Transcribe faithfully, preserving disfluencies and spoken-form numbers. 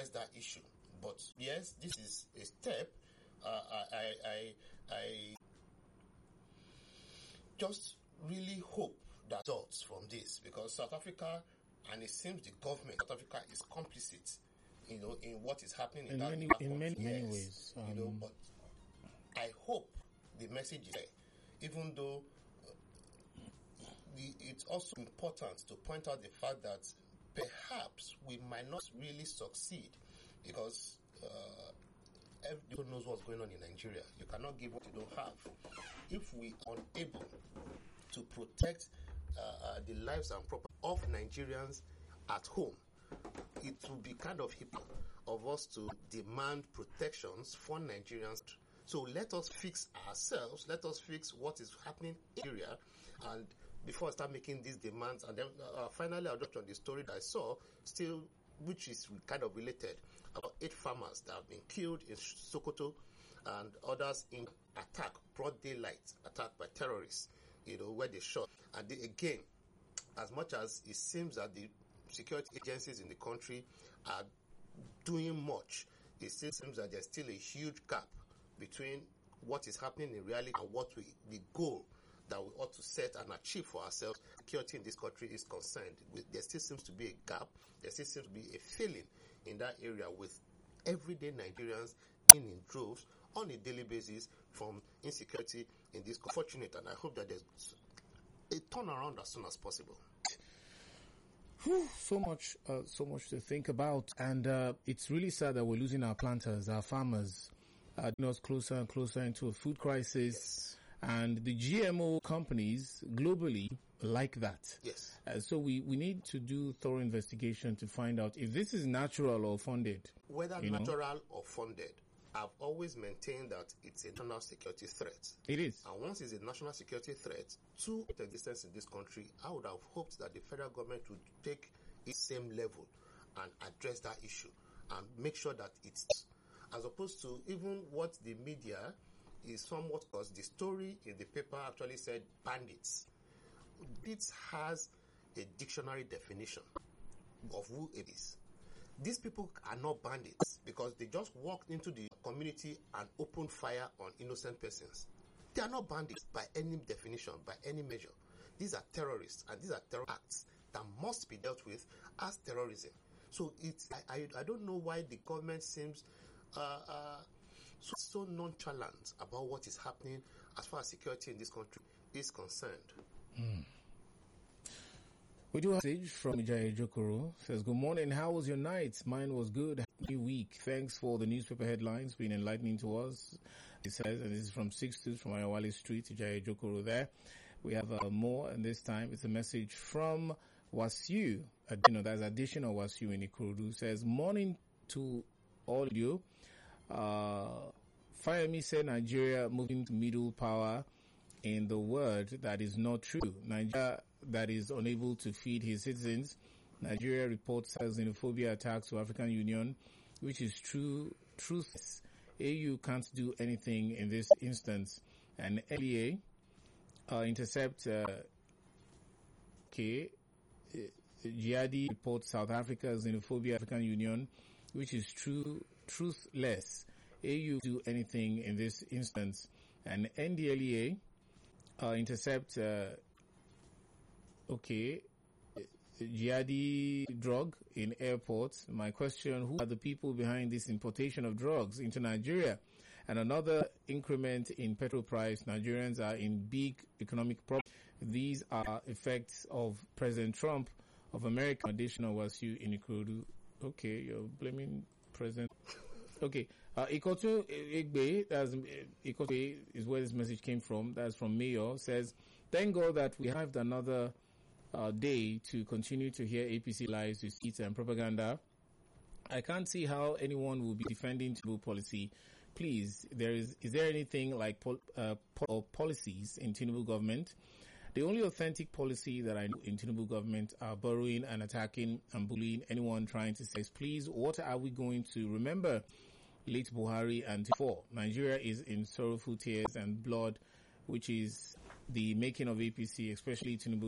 address that issue. But yes, this is a step. Uh, I, I, I, I just really hope that results from this, because South Africa, and it seems the government of South Africa is complicit, you know, in what is happening in, in that many, country. in many, yes, many ways. Um, you know, but I hope the message is there, even though uh, the, it's also important to point out the fact that perhaps we might not really succeed, because uh, everyone knows what's going on in Nigeria. You cannot give what you don't have. If we are unable to protect uh, uh, the lives and property of Nigerians at home, it will be kind of hip of us to demand protections for Nigerians. So let us fix ourselves. Let us fix what is happening in Nigeria, and before I start making these demands. And then uh, finally, I'll just on the story that I saw, still, which is kind of related, about eight farmers that have been killed in Sokoto and others in attack, broad daylight attack by terrorists, you know, where they shot. And they, again, as much as it seems that the security agencies in the country are doing much, it still seems that there's still a huge gap between what is happening in reality and what we, the goal that we ought to set and achieve for ourselves. Security in this country is concerned. With, there still seems to be a gap. There still seems to be a failing in that area, with everyday Nigerians in in droves on a daily basis from insecurity in this. Fortunate, and I hope that there's a turnaround as soon as possible. Whew, so much, uh, so much to think about, and uh, it's really sad that we're losing our planters, our farmers, uh, you know, us closer and closer into a food crisis. Yes. And the G M O companies globally like that. Yes. Uh, so we, we need to do thorough investigation to find out if this is natural or funded. Whether you know? natural or funded, I've always maintained that it's a national security threat. It is. And once it's a national security threat to existence in this country, I would have hoped that the federal government would take its same level and address that issue and make sure that it's, as opposed to even what the media is somewhat, because the story in the paper actually said bandits. It has a dictionary definition of who it is. These people are not bandits because they just walked into the community and opened fire on innocent persons. They are not bandits by any definition, by any measure. These are terrorists, and these are terror acts that must be dealt with as terrorism. So it's I, I, I don't know why the government seems uh, uh, so, so nonchalant about what is happening as far as security in this country is concerned. Mm. We do have a message from Ijaya Jokoro. Says, good morning. How was your night? Mine was good. Happy week. Thanks for the newspaper headlines being enlightening to us. It says, and this is from six two from Ayawali Street, Ijaya Jokoro there. We have uh, more, and this time it's a message from Wasiu. Uh, you know, that's additional Wasiu in Ikorodu. Says, morning to all of you. Uh, Fayemi said Nigeria moving to middle power in the word that is not true. Nigeria that is unable to feed his citizens. Nigeria reports has xenophobia attacks to African Union, which is true. Truth. A U can't do anything in this instance. And N D A uh, intercept. Uh, okay, Jihadi reports South Africa xenophobia African Union, which is true. Truthless. A U do anything in this instance. And N D L E A uh, intercept. Uh, Okay, jihadi drug in airports. My question, who are the people behind this importation of drugs into Nigeria? And another increment in petrol price. Nigerians are in big economic problems. These are effects of President Trump of America. Additional was you in Ikorodu. Okay, you're blaming President. Okay, uh, Ikotu Egbe, that's, Ikotu is where this message came from. That's from Mayor, says, thank God that we have another Uh, day to continue to hear A P C lies, receipts, and propaganda. I can't see how anyone will be defending Tinubu policy. Please, there is is there anything like pol, uh, pol- or policies in Tinubu government? The only authentic policy that I know in Tinubu government are borrowing and attacking and bullying anyone trying to say, please, what are we going to remember? Late Buhari and four. Nigeria is in sorrowful tears and blood, which is the making of A P C, especially Tinubu.